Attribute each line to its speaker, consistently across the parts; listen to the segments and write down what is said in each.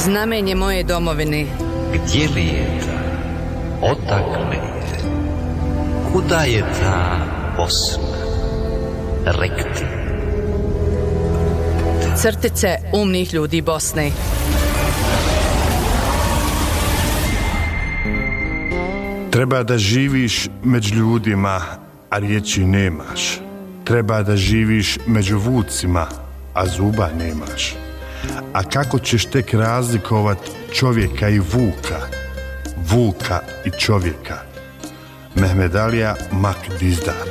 Speaker 1: Znamenje moje domovine.
Speaker 2: Gdje li je ta? Odakle je? Kuda je ta Bosna? Rekti.
Speaker 1: Crtice umnih ljudi Bosne.
Speaker 3: Treba da živiš među ljudima, a riječi nemaš. Treba da živiš među vucima, a zuba nemaš. A kako ćeš tek razlikovat čovjeka i vuka, vuka i čovjeka? Mehmedalija Mak Dizdar.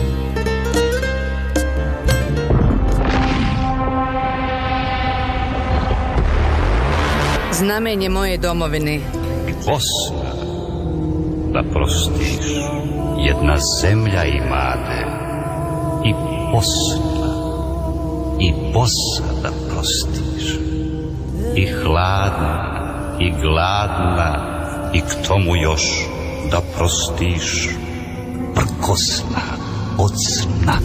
Speaker 1: Znamenje moje domovine.
Speaker 2: Bosna, da prostiš, jedna zemlja imate. I Bosna, i Bosa da prostiš. I hladna, i gladna, i k tomu još da prostiš. Prkosna od sna.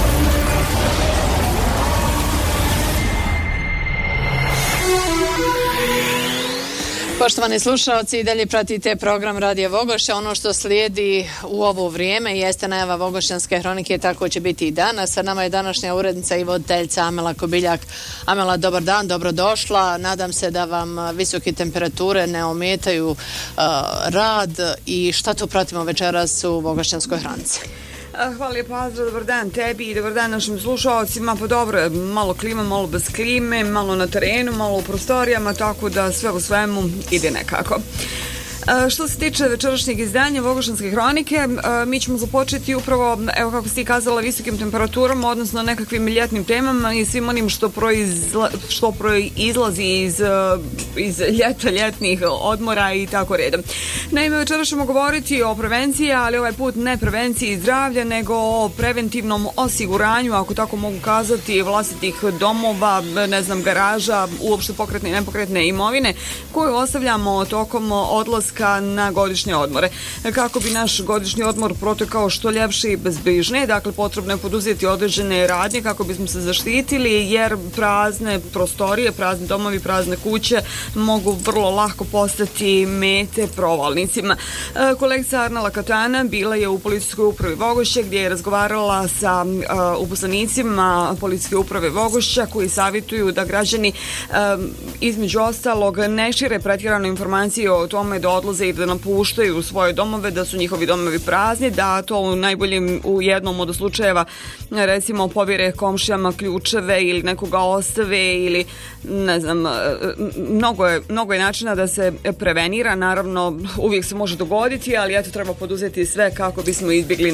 Speaker 4: Poštovani slušalci, i dalje pratite program Radija Vogošća. Ono što slijedi u ovo vrijeme jeste najava Vogošćanske hronike, tako će biti i danas. Sa nama je današnja urednica i voditeljica Amela Kobiljak. Amela, dobar dan, dobrodošla. Nadam se da vam visoke temperature ne ometaju rad i šta to pratimo večeras u Vogošćanskoj hronici.
Speaker 5: Hvala lijepo, Azra, dobar dan tebi i dobar dan našim slušalcima. Pa dobro, malo klima, malo bez klime, malo na terenu, malo u prostorijama, tako da sve u svemu ide nekako. Što se tiče večerašnjeg izdanja Vogošćanske hronike, mi ćemo započeti upravo, evo kako si ti kazala, visokim temperaturama, odnosno nekakvim ljetnim temama i svim onim što proizlazi iz ljeta, ljetnih odmora i tako redom. Naime, večeras ćemo govoriti o prevenciji, ali ovaj put ne prevenciji zdravlja, nego o preventivnom osiguranju, ako tako mogu kazati, vlastitih domova, ne znam, garaža, uopšte pokretne i nepokretne imovine, koju ostavljamo tokom odlaska na godišnje odmore. Kako bi naš godišnji odmor protekao što ljepše i bezbrižnije, dakle potrebno je poduzeti određene radnje kako bismo se zaštitili, jer prazne prostorije, prazni domovi, prazne kuće mogu vrlo lako postati mete provalnicima. Kolegica Arnela Katana bila je u policijskoj upravi Vogošća, gdje je razgovarala sa uposlenicima policijske uprave Vogošća, koji savjetuju da građani između ostalog ne šire pretjerane informacije o tome da odlaze i da napuštaju svoje domove, da su njihovi domovi prazni, da to u jednom od slučajeva recimo povjere komšijama ključeve ili nekoga ostave ili ne znam, mnogo je načina da se prevenira. Naravno, uvijek se može dogoditi, ali eto, treba poduzeti sve kako bismo izbjegli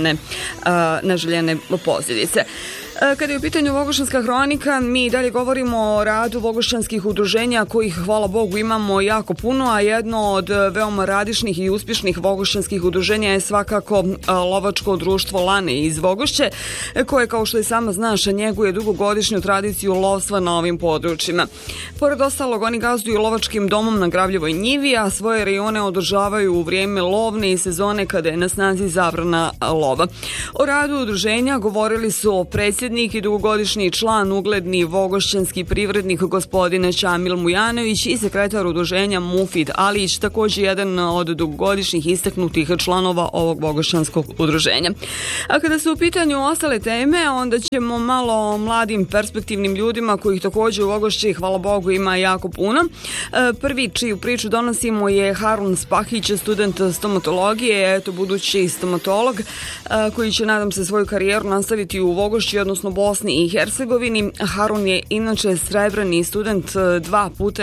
Speaker 5: neželjene posljedice. Kada je u pitanju Vogošćanska hronika, mi dalje govorimo o radu vogošćanskih udruženja, kojih, hvala Bogu, imamo jako puno, a jedno od veoma radišnih i uspješnih vogošćanskih udruženja je svakako lovačko društvo Lane iz Vogošće, koje, kao što i sama znaš, njeguje dugogodišnju tradiciju lovstva na ovim područjima. Pored ostalog, oni gazduju lovačkim domom na Gravljevoj njivi, a svoje rejone održavaju u vrijeme lovne i sezone kada je na snazi zabrana lova. O radu udruženja govorili su predsjednik i dugogodišnji član, ugledni vogošćanski privrednik gospodine Čamil Mujanović i sekretar udruženja Mufid Alić, također jedan od dugogodišnjih istaknutih članova ovog vogošćanskog udruženja. A kada su u pitanju ostale teme, onda ćemo malo o mladim perspektivnim ljudima, kojih također u Vogošći, hvala Bogu, ima jako puno. Prvi čiju priču donosimo je Harun Spahić, student stomatologije, eto budući stomatolog, koji će, nadam se, svoju karijeru nastaviti u Vogošći, odnosno Bosni i Hercegovini. Harun je inače srebrni student, 2 puta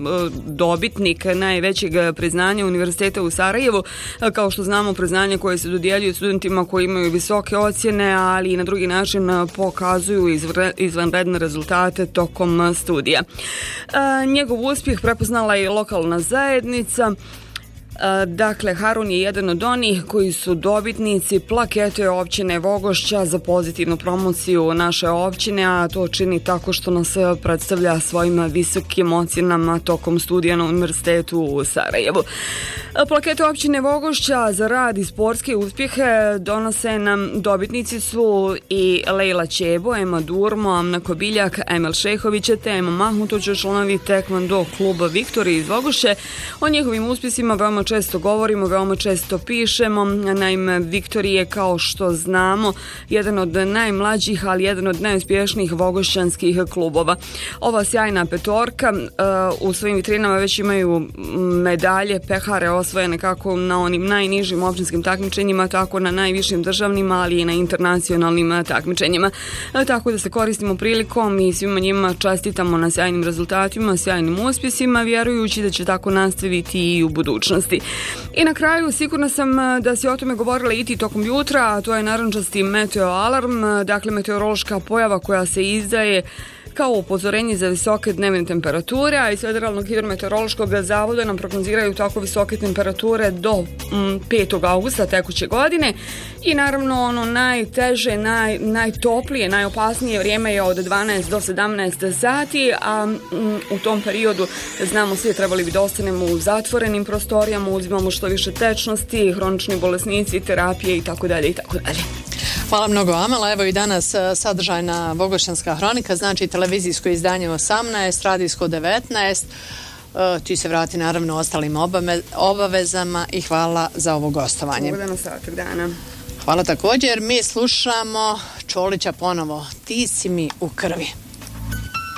Speaker 5: dobitnik najvećeg priznanja Univerziteta u Sarajevu. Kao što znamo, priznanje koje se dodjeljuje studentima koji imaju visoke ocjene, ali i na drugi način pokazuju izvanredne rezultate tokom studija. Njegov uspjeh prepoznala je lokalna zajednica, Dakle, Harun je jedan od onih koji su dobitnici plakete općine Vogošća za pozitivnu promociju naše općine, a to čini tako što nas predstavlja svojim visokim ocjenama tokom studija na Univerzitetu u Sarajevu. Plakete općine Vogošća za rad i sportske uspjehe donose nam dobitnici su i Lejla Ćebo, Ema Durmo, Amna Kobiljak, Emel Šehović, Tema Mahmutović, članovi Tekvando kluba Viktorije iz Vogošće. O njihovim uspjesima veoma često govorimo, veoma često pišemo. Naime, Viktorije, kao što znamo, jedan od najmlađih, ali jedan od najuspješnijih vogošćanskih klubova. Ova sjajna petorka u svojim vitrinama već imaju medalje, pehare osvojene kako na onim najnižim općinskim takmičenjima, tako na najvišim državnim, ali i na internacionalnim takmičenjima. Tako da se koristimo prilikom i svima njima čestitamo na sjajnim rezultatima, sjajnim uspjesima, vjerujući da će tako nastaviti i u budućnosti. I na kraju, sigurna sam da si o tome govorila i ti tokom jutra, a to je narandžasti meteo alarm, dakle meteorološka pojava koja se izdaje kao upozorenje za visoke dnevne temperature, a iz Federalnog hidrometeorološkog zavoda nam prognoziraju tako visoke temperature do 5. augusta tekuće godine i naravno ono najteže, najtoplije, najopasnije vrijeme je od 12 do 17 sati, a u tom periodu znamo svi trebali bi da ostanemo u zatvorenim prostorijama, uzimamo što više tečnosti, hronični bolesnici, terapije itd. itd.
Speaker 4: Hvala mnogo, Amela. Evo i danas sadržajna Vogošćanska hronika, znači televizijsko izdanje 18, radijsko 19. Ti se vrati naravno ostalim obavezama i hvala za ovo gostovanje.
Speaker 5: Ugodan ostatak dana.
Speaker 4: Hvala također. Mi slušamo Čolića ponovo. Ti si mi u krvi.